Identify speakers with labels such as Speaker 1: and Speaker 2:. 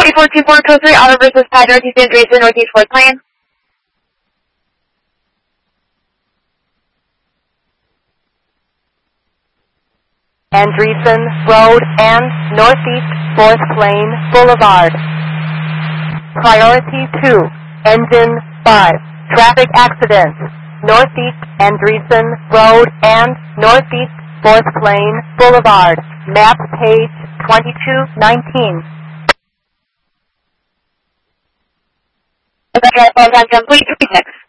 Speaker 1: 2424 code 3, Auto versus Pad, Northeast Andreessen, Northeast Fort Plain.
Speaker 2: Andreessen Road and Northeast 4th Plain Boulevard. Priority 2, Engine 5, traffic accident, Northeast Andreessen Road and Northeast 4th Plain Boulevard, map page 2219.
Speaker 1: Okay, phone time complete, 36.